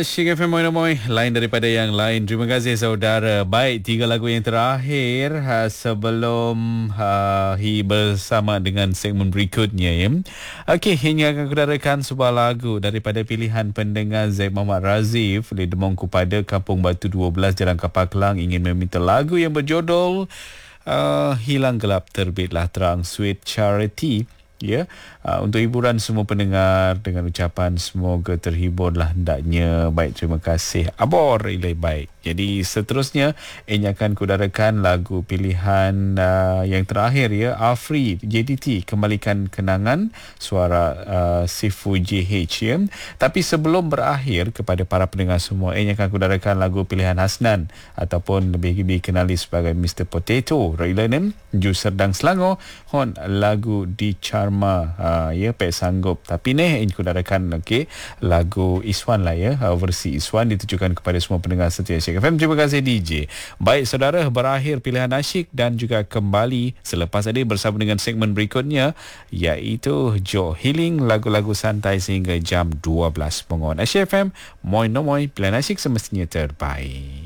Asyik FM Moy lain daripada yang lain. Terima kasih saudara. Baik, 3 lagu yang terakhir sebelum bersama dengan segmen berikutnya ya. Okey, ini akan kudarakan sebuah lagu daripada pilihan pendengar Zaid Muhammad Razif di Demong Kupada, Kampung Batu 12, Jalan Kapal Kelang, ingin meminta lagu yang berjudul Hilang Gelap Terbitlah Terang, Sweet Charity. Ya, untuk hiburan semua pendengar dengan ucapan semoga terhiburlah hendaknya. Baik, terima kasih. Abor ilai baik. Jadi seterusnya ini akan kudarakan lagu pilihan yang terakhir ya, Afri JDT, Kembalikan Kenangan, suara Sifu JH ya. Tapi sebelum berakhir, kepada para pendengar semua, ini akan kudarakan lagu pilihan Hasnan ataupun lebih dikenali sebagai Mr. Potato Railanem Ju Serdang Selangor, hon lagu di Charma ya, Pek Sanggup. Tapi ni ini kudarakan lagu Iswan lah ya, versi Iswan ditujukan kepada semua pendengar setia Asyik FM. Terima kasih DJ. Baik saudara, berakhir pilihan asyik dan juga kembali selepas ini bersama dengan segmen berikutnya, iaitu Joe Healing, lagu-lagu santai sehingga jam 12 pengon. Asyik FM, Moy no Moy, pilihan asyik semestinya terbaik.